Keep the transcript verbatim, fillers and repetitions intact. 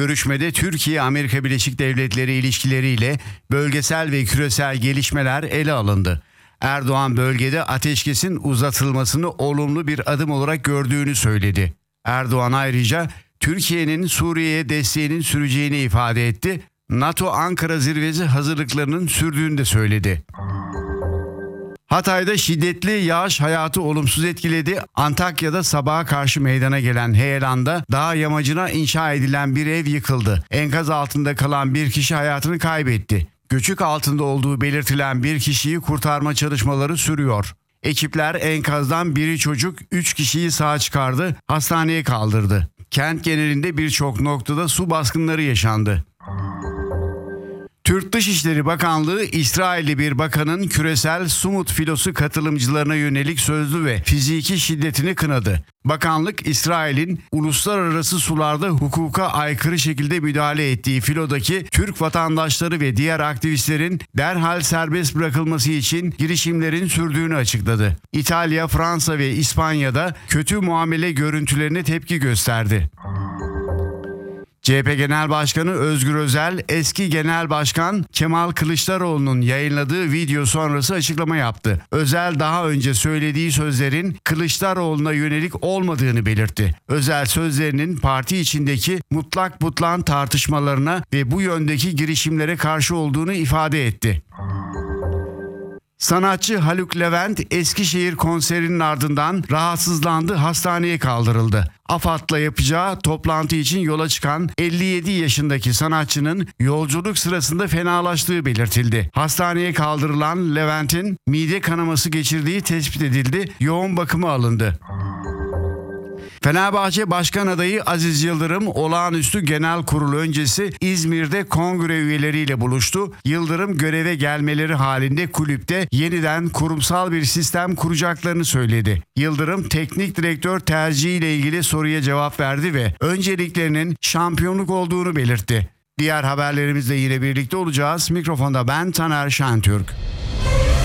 Görüşmede Türkiye-Amerika Birleşik Devletleri ilişkileriyle bölgesel ve küresel gelişmeler ele alındı. Erdoğan bölgede ateşkesin uzatılmasını olumlu bir adım olarak gördüğünü söyledi. Erdoğan ayrıca Türkiye'nin Suriye'ye desteğinin süreceğini ifade etti. NATO Ankara zirvesi hazırlıklarının sürdüğünü de söyledi. Hatay'da şiddetli yağış hayatı olumsuz etkiledi. Antakya'da sabaha karşı meydana gelen heyelanda dağ yamacına inşa edilen bir ev yıkıldı. Enkaz altında kalan bir kişi hayatını kaybetti. Göçük altında olduğu belirtilen bir kişiyi kurtarma çalışmaları sürüyor. Ekipler enkazdan biri çocuk, üç kişiyi sağ çıkardı, hastaneye kaldırdı. Kent genelinde birçok noktada su baskınları yaşandı. Türk Dışişleri Bakanlığı, İsrailli bir bakanın küresel Sumut filosu katılımcılarına yönelik sözlü ve fiziki şiddetini kınadı. Bakanlık, İsrail'in uluslararası sularda hukuka aykırı şekilde müdahale ettiği filodaki Türk vatandaşları ve diğer aktivistlerin derhal serbest bırakılması için girişimlerin sürdüğünü açıkladı. İtalya, Fransa ve İspanya'da kötü muamele görüntülerine tepki gösterdi. C H P Genel Başkanı Özgür Özel, eski Genel Başkan Kemal Kılıçdaroğlu'nun yayınladığı video sonrası açıklama yaptı. Özel daha önce söylediği sözlerin Kılıçdaroğlu'na yönelik olmadığını belirtti. Özel sözlerinin parti içindeki mutlak butlan tartışmalarına ve bu yöndeki girişimlere karşı olduğunu ifade etti. Sanatçı Haluk Levent Eskişehir konserinin ardından rahatsızlandı, hastaneye kaldırıldı. AFAD'la yapacağı toplantı için yola çıkan elli yedi yaşındaki sanatçının yolculuk sırasında fenalaştığı belirtildi. Hastaneye kaldırılan Levent'in mide kanaması geçirdiği tespit edildi, yoğun bakıma alındı. Fenerbahçe Başkan Adayı Aziz Yıldırım olağanüstü genel kurul öncesi İzmir'de kongre üyeleriyle buluştu. Yıldırım göreve gelmeleri halinde kulüpte yeniden kurumsal bir sistem kuracaklarını söyledi. Yıldırım teknik direktör tercihiyle ilgili soruya cevap verdi ve önceliklerinin şampiyonluk olduğunu belirtti. Diğer haberlerimizle yine birlikte olacağız. Mikrofonda ben Taner Şentürk.